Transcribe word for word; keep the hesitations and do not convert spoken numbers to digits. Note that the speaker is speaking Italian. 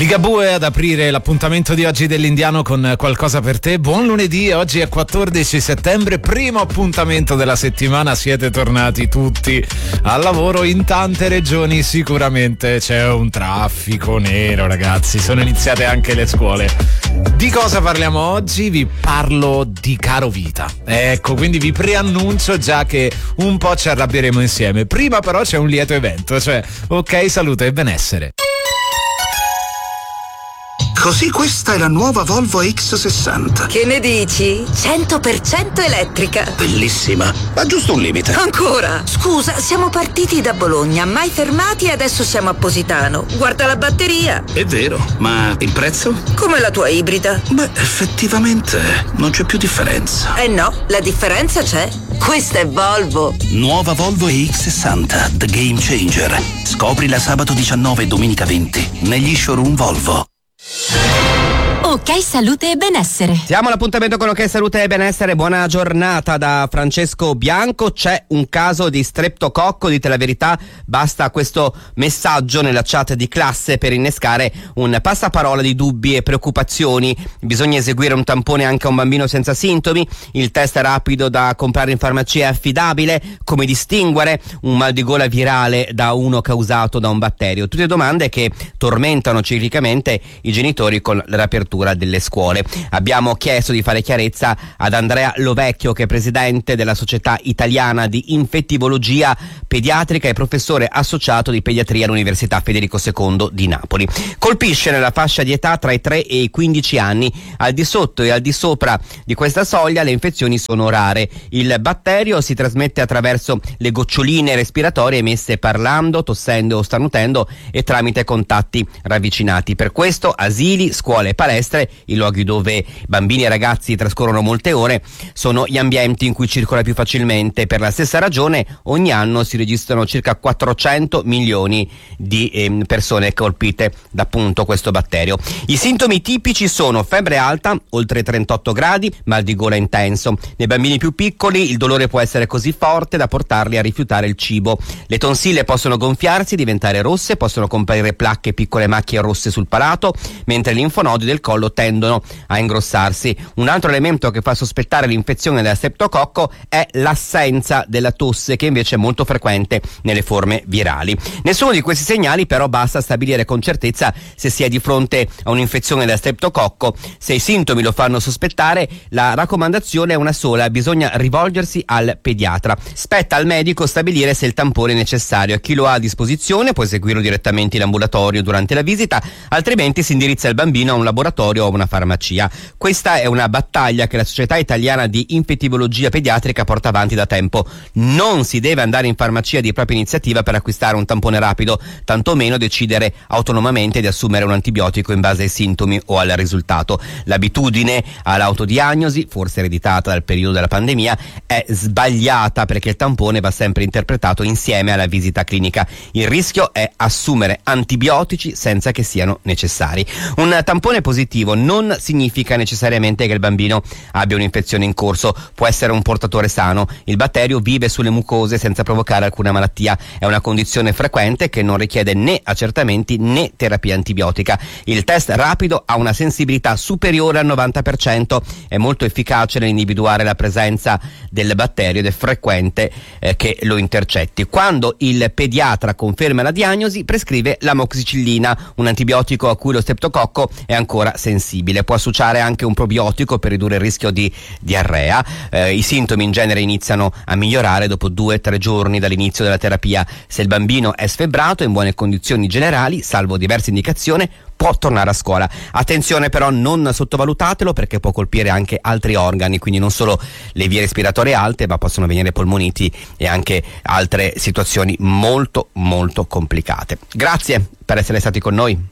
Ligabue ad aprire l'appuntamento di oggi dell'Indiano con Qualcosa per te. Buon lunedì, oggi è quattordici settembre, primo appuntamento della settimana. Siete tornati tutti al lavoro in tante regioni, sicuramente c'è un traffico nero, ragazzi, sono iniziate anche le scuole. Di cosa parliamo oggi? Vi parlo di Caro Vita. Ecco, quindi vi preannuncio già che un po' ci arrabbieremo insieme. Prima però c'è un lieto evento, cioè ok, salute e benessere. Così questa è la nuova Volvo X sessanta. Che ne dici? cento per cento elettrica. Bellissima, ma giusto un limite. Ancora? Scusa, siamo partiti da Bologna, mai fermati e adesso siamo a Positano. Guarda la batteria. È vero, ma il prezzo? Come la tua ibrida. Beh, effettivamente non c'è più differenza. Eh no, la differenza c'è. Questa è Volvo. Nuova Volvo X sessanta, The Game Changer. Scoprila sabato diciannove e domenica venti negli showroom Volvo. Ok Salute e Benessere. Siamo all'appuntamento con Ok Salute e Benessere. Buona giornata da Francesco Bianco. C'è un caso di streptococco, dite la verità, basta questo messaggio nella chat di classe per innescare un passaparola di dubbi e preoccupazioni. Bisogna eseguire un tampone anche a un bambino senza sintomi, il test rapido da comprare in farmacia è affidabile, come distinguere un mal di gola virale da uno causato da un batterio. Tutte domande che tormentano ciclicamente i genitori con la riapertura delle scuole. Abbiamo chiesto di fare chiarezza ad Andrea Lovecchio, che è presidente della Società Italiana di Infettivologia Pediatrica e professore associato di pediatria all'Università Federico secondo di Napoli. Colpisce nella fascia di età tra i tre e i quindici anni. Al di sotto e al di sopra di questa soglia le infezioni sono rare. Il batterio si trasmette attraverso le goccioline respiratorie emesse parlando, tossendo o starnutendo e tramite contatti ravvicinati. Per questo asili, scuole e palestre, i luoghi dove bambini e ragazzi trascorrono molte ore, sono gli ambienti in cui circola più facilmente. Per la stessa ragione ogni anno si registrano circa quattrocento milioni di eh, persone colpite da appunto questo batterio. I sintomi tipici sono febbre alta oltre trentotto gradi, mal di gola intenso. Nei bambini più piccoli il dolore può essere così forte da portarli a rifiutare il cibo. Le tonsille possono gonfiarsi, diventare rosse, possono comparire placche e piccole macchie rosse sul palato, mentre gli linfonodi del collo tendono a ingrossarsi. Un altro elemento che fa sospettare l'infezione da streptococco è l'assenza della tosse, che invece è molto frequente nelle forme virali. Nessuno di questi segnali però basta a stabilire con certezza se si è di fronte a un'infezione da streptococco. Se i sintomi lo fanno sospettare, la raccomandazione è una sola: bisogna rivolgersi al pediatra. Spetta al medico stabilire se il tampone è necessario. A chi lo ha a disposizione può eseguirlo direttamente in ambulatorio durante la visita, altrimenti si indirizza il bambino a un laboratorio o a una farmacia. Questa è una battaglia che la Società Italiana di Infettivologia Pediatrica porta avanti da tempo. Non si deve andare in farmacia di propria iniziativa per acquistare un tampone rapido, tantomeno decidere autonomamente di assumere un antibiotico in base ai sintomi o al risultato. L'abitudine all'autodiagnosi, forse ereditata dal periodo della pandemia, è sbagliata, perché il tampone va sempre interpretato insieme alla visita clinica. Il rischio è assumere antibiotici senza che siano necessari. Un tampone positivo non significa necessariamente che il bambino abbia un'infezione in corso, può essere un portatore sano. Il batterio vive sulle mucose senza provocare alcuna malattia, è una condizione frequente che non richiede né accertamenti né terapia antibiotica. Il test rapido ha una sensibilità superiore al novanta per cento, è molto efficace nell'individuare la presenza del batterio ed è frequente eh, che lo intercetti. Quando il pediatra conferma la diagnosi, prescrive l'amoxicillina, un antibiotico a cui lo streptococco è ancora sensibile. Può associare anche un probiotico per ridurre il rischio di diarrea. Eh, I sintomi in genere iniziano a migliorare dopo due o tre giorni dall'inizio della terapia. Se il bambino è sfebbrato, in buone condizioni generali, salvo diverse indicazioni, può tornare a scuola. Attenzione però, non sottovalutatelo, perché può colpire anche altri organi, quindi non solo le vie respiratorie alte, ma possono venire polmoniti e anche altre situazioni molto molto complicate. Grazie per essere stati con noi.